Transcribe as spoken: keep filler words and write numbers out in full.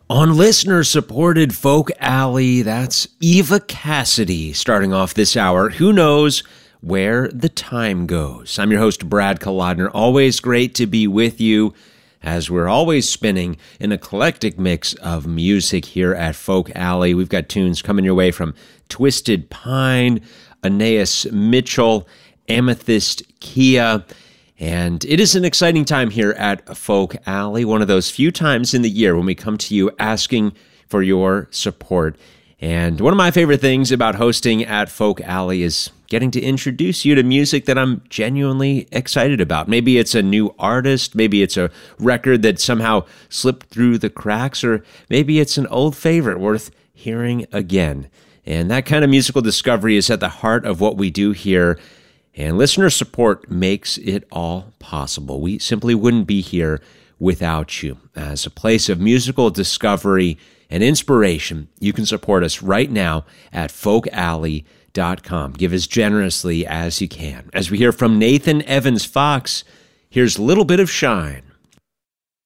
On listener-supported Folk Alley, that's Eva Cassidy starting off this hour. Who knows where the time goes? I'm your host, Brad Kolodner. Always great to be with you as we're always spinning an eclectic mix of music here at Folk Alley. We've got tunes coming your way from Twisted Pine, Aeneas Mitchell, Amethyst Kia, and it is an exciting time here at Folk Alley, one of those few times in the year when we come to you asking for your support. And one of my favorite things about hosting at Folk Alley is getting to introduce you to music that I'm genuinely excited about. Maybe it's a new artist, maybe it's a record that somehow slipped through the cracks, or maybe it's an old favorite worth hearing again. And that kind of musical discovery is at the heart of what we do here. And listener support makes it all possible. We simply wouldn't be here without you. As a place of musical discovery and inspiration, you can support us right now at folk alley dot com. Give as generously as you can. As we hear from Nathan Evans Fox, here's a little bit of Shine.